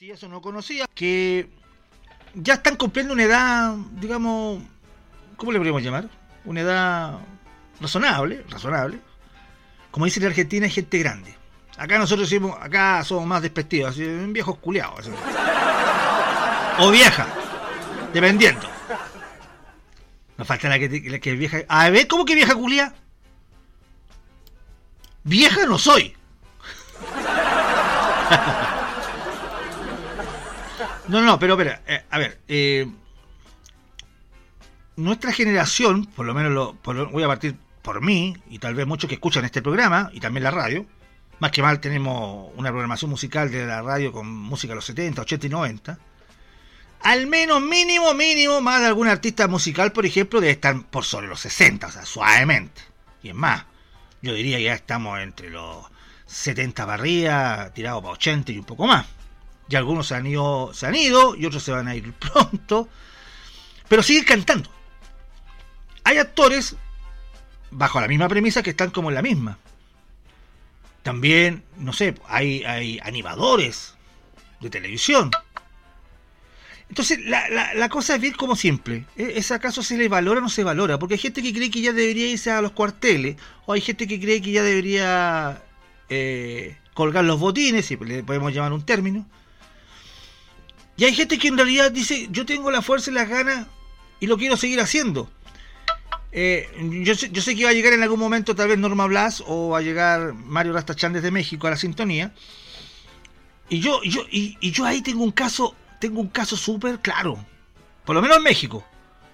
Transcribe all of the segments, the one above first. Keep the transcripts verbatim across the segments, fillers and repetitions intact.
si eso no conocía, que ya están cumpliendo una edad, digamos, ¿cómo le podríamos llamar? Una edad razonable, razonable. Como dice la Argentina, es gente grande. Acá nosotros decimos, acá somos más despectivos, así, viejos culiados. Así. O vieja, dependiendo. Nos falta la que, la que es vieja. A ver, ¿cómo que vieja culia? Vieja no soy. No, no, pero espera, eh, a ver, eh, nuestra generación, por lo menos lo, por lo, voy a partir por mí, y tal vez muchos que escuchan este programa, y también la radio, más que mal tenemos una programación musical de la radio con música de los setenta, ochenta y noventa, al menos mínimo, mínimo, más de algún artista musical, por ejemplo, debe estar por sobre los sesenta, o sea, suavemente, y es más, yo diría que ya estamos entre los setenta para arriba, tirado para ochenta y un poco más. Y algunos se han ido, se han ido y otros se van a ir pronto, pero siguen cantando. Hay actores bajo la misma premisa que están como en la misma. También, no sé, hay, hay animadores de televisión. Entonces la, la, la cosa es bien como simple. ¿Es acaso se le valora o no se valora? Porque hay gente que cree que ya debería irse a los cuarteles, o hay gente que cree que ya debería eh, colgar los botines, si le podemos llamar un término. Y hay gente que en realidad dice, yo tengo la fuerza y las ganas y lo quiero seguir haciendo. Eh, yo, sé, yo sé que va a llegar en algún momento tal vez Norma Blas o va a llegar Mario Rastachán desde México a la sintonía. Y yo, yo, y, y yo ahí tengo un caso, tengo un caso súper claro. Por lo menos en México.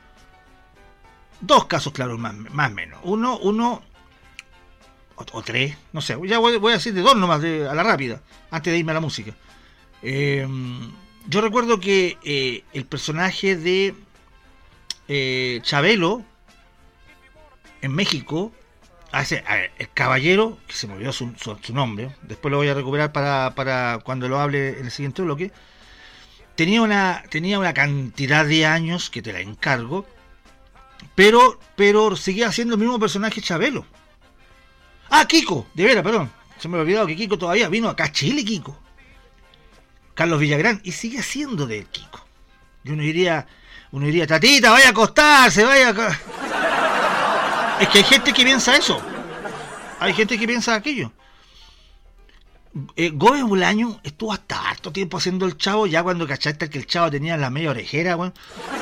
Dos casos claros más más o menos. Uno, uno o, o tres, no sé. Ya voy, voy a decir de dos nomás de, a la rápida, antes de irme a la música. Eh, Yo recuerdo que eh, el personaje de eh, Chabelo en México, a ese, a el caballero, que se me olvidó su, su, su nombre, después lo voy a recuperar para, para cuando lo hable en el siguiente bloque, tenía una, tenía una cantidad de años que te la encargo, pero, pero seguía siendo el mismo personaje Chabelo. Ah, Kiko, de veras, perdón, se me había olvidado que Kiko todavía vino acá a Chile, Kiko. Carlos Villagrán, y sigue siendo de Kiko. Y uno diría, uno diría, tatita, vaya a acostarse, vaya a... Es que hay gente que piensa eso. Hay gente que piensa aquello. Eh, Gómez Bolaño estuvo hasta harto tiempo haciendo el Chavo, ya cuando cachaste que el Chavo tenía la media orejera, bueno,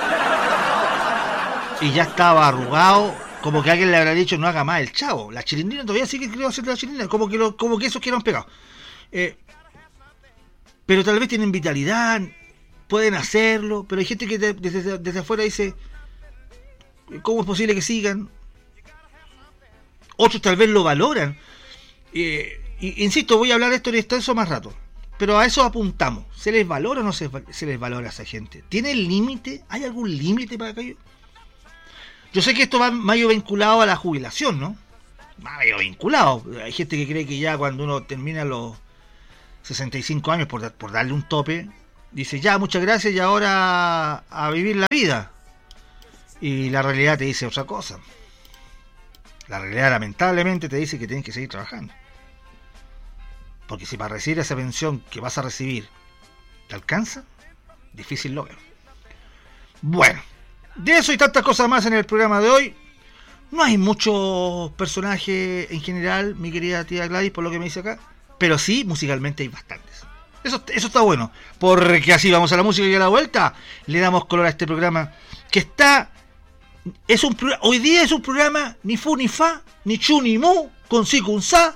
y ya estaba arrugado, como que alguien le habrá dicho, no haga más el Chavo. La Chilindrina todavía sigue creo haciendo la Chilindrina, como que, lo, como que esos quedaron pegados. Eh... Pero tal vez tienen vitalidad, pueden hacerlo, pero hay gente que de, desde, desde afuera dice, ¿cómo es posible que sigan? Otros tal vez lo valoran. Eh, y, insisto, voy a hablar de esto en extenso más rato, pero a eso apuntamos. ¿Se les valora o no se, se les valora a esa gente? ¿Tiene límite? ¿Hay algún límite para aquello? Yo sé que esto va medio vinculado a la jubilación, ¿no? Medio vinculado. Hay gente que cree que ya cuando uno termina los sesenta y cinco años, por, por darle un tope, dice ya, muchas gracias y ahora a vivir la vida. Y la realidad te dice otra cosa. La realidad lamentablemente te dice que tienes que seguir trabajando. Porque si para recibir esa pensión que vas a recibir te alcanza, difícil lo veo. Bueno, de eso y tantas cosas más en el programa de hoy. No hay muchos personajes en general, mi querida tía Gladys, por lo que me dice acá. Pero sí, musicalmente hay bastantes. Eso, eso está bueno. Porque así vamos a la música y a la vuelta le damos color a este programa. Que está... es un Hoy día es un programa ni fu ni fa, ni chu ni mu, con si con sa.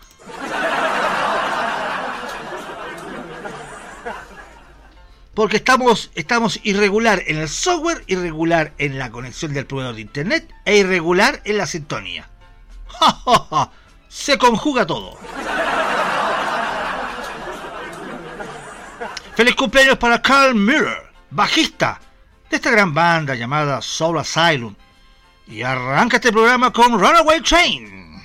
Porque estamos, estamos irregular en el software, irregular en la conexión del proveedor de internet e irregular en la sintonía. ¡Ja, ja, ja! Se conjuga todo. Feliz cumpleaños para Carl Miller, bajista de esta gran banda llamada Soul Asylum. Y arranca este programa con Runaway Train.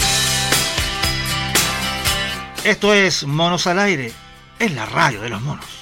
Esto es Monos al Aire, en la radio de los monos.